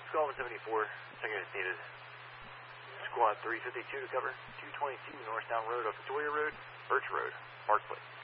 Squad 174, second is needed. Squad 352 to cover 222 Norristown Road, Ocotoya Road, Birch Road, Park Place.